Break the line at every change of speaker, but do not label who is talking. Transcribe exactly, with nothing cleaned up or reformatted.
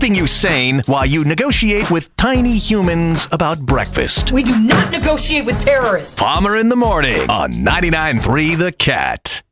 keeping you sane while you negotiate with tiny humans about breakfast.
We do not negotiate with terrorists.
Palmer in the morning on ninety-nine point three The Cat.